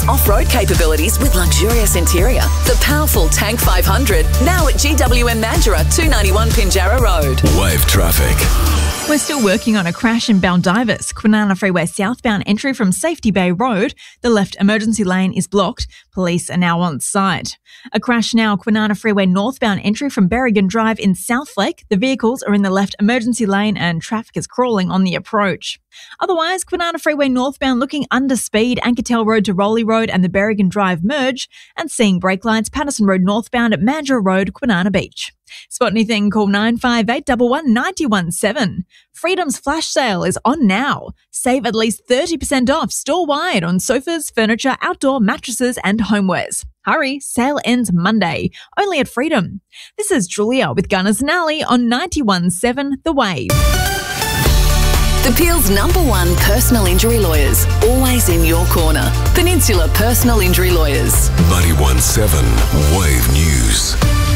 off-road capabilities with luxurious interior. The powerful Tank 500, now at GWM Mandurah, 291 Pinjarra Road. Wave traffic. We're still working on a crash in Baldivis, Kwinana Freeway southbound entry from Safety Bay Road. The left emergency lane is blocked. Police are now on site. A crash now, Kwinana Freeway northbound entry from Berrigan Drive in Southlake. The vehicles are in the left emergency lane and traffic is crawling on the approach. Otherwise, Kwinana Freeway northbound looking under speed, Ankertel Road to Rowley Road and the Berrigan Drive merge, and seeing brake lights, Patterson Road northbound at Mandurah Road, Kwinana Beach. Spot anything, call 958 11 917. Freedom's flash sale is on now. Save at least 30% off store-wide on sofas, furniture, outdoor mattresses and homewares. Hurry, sale ends Monday, only at Freedom. This is Julia with Gunners and Alley on 91.7 The Wave. The Peel's #1 personal injury lawyers, always in your corner. Peninsula Personal Injury Lawyers. 91.7 Wave News.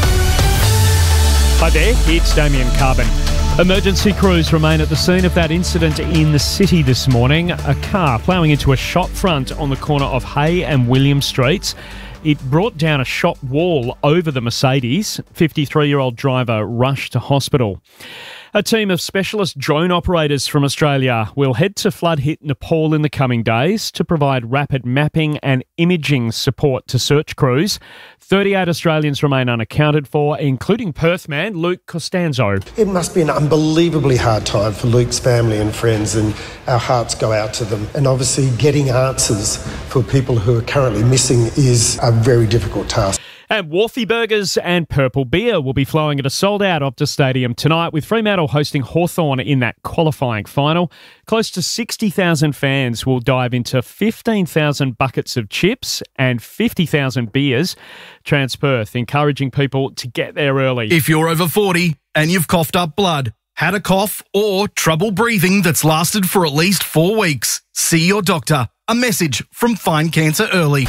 Hi there, it's Damien Carbon. Emergency crews remain at the scene of that incident in the city this morning. A car ploughing into a shop front on the corner of Hay and William Streets. It brought down a shop wall over the Mercedes. 53-year-old driver rushed to hospital. A team of specialist drone operators from Australia will head to flood-hit Nepal in the coming days to provide rapid mapping and imaging support to search crews. 38 Australians remain unaccounted for, including Perth man Luke Costanzo. It must be an unbelievably hard time for Luke's family and friends, and our hearts go out to them. And obviously getting answers for people who are currently missing is a very difficult task. And Wharfie Burgers and Purple Beer will be flowing at a sold-out Optus Stadium tonight, with Fremantle hosting Hawthorn in that qualifying final. Close to 60,000 fans will dive into 15,000 buckets of chips and 50,000 beers. Transperth encouraging people to get there early. If you're over 40 and you've coughed up blood, had a cough or trouble breathing that's lasted for at least 4 weeks, see your doctor. A message from Find Cancer Early.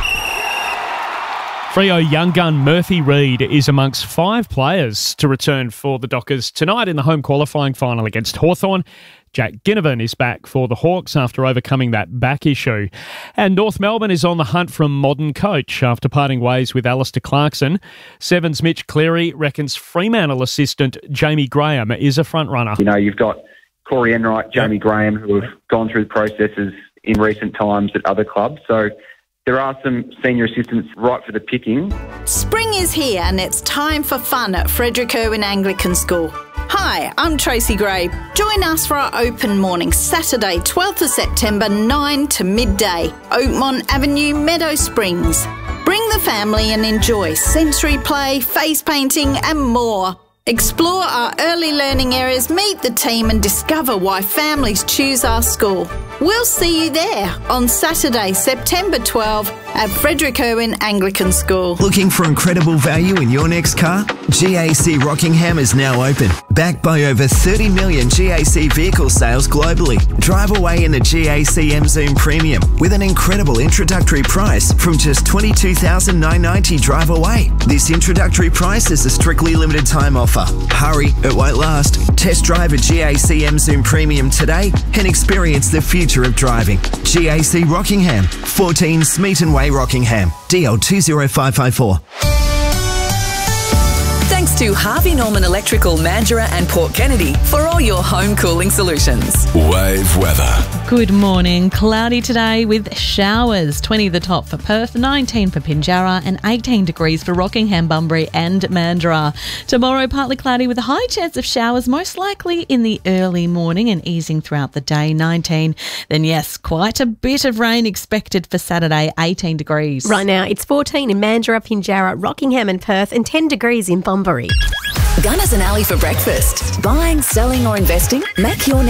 Freo young gun Murphy Reid is amongst 5 players to return for the Dockers tonight in the home qualifying final against Hawthorn. Jack Ginnivan is back for the Hawks after overcoming that back issue. And North Melbourne is on the hunt for a modern coach after parting ways with Alistair Clarkson. Seven's Mitch Cleary reckons Fremantle assistant Jamie Graham is a front runner. You know, you've got Corey Enright, Jamie Graham, who have gone through the processes in recent times at other clubs. So there are some senior assistants right for the picking. Spring is here and it's time for fun at Frederick Irwin Anglican School. Hi, I'm Tracy Gray. Join us for our open morning Saturday, 12th of September, 9 to midday, Oakmont Avenue, Meadow Springs. Bring the family and enjoy sensory play, face painting and more. Explore our early learning areas, meet the team and discover why families choose our school. We'll see you there on Saturday, September 12 at Frederick Irwin Anglican School. Looking for incredible value in your next car? GAC Rockingham is now open. Backed by over 30 million GAC vehicle sales globally. Drive away in the GAC M-Zoom Premium with an incredible introductory price from just $22,990 drive away. This introductory price is a strictly limited time offer. Hurry, it won't last. Test drive a GAC M-Zoom Premium today and experience the future of driving. GAC Rockingham, 14 Smeaton Way, Rockingham. DL 20554. Thanks to Harvey Norman Electrical, Mandurah and Port Kennedy for all your home cooling solutions. Wave weather. Good morning. Cloudy today with showers. 20 the top for Perth, 19 for Pinjarra and 18 degrees for Rockingham, Bunbury and Mandurah. Tomorrow, partly cloudy with a high chance of showers, most likely in the early morning and easing throughout the day, 19. Then yes, quite a bit of rain expected for Saturday, 18 degrees. Right now, it's 14 in Mandurah, Pinjarra, Rockingham and Perth and 10 degrees in Bunbury. Gunners and Alley for breakfast. Buying, selling or investing? Make your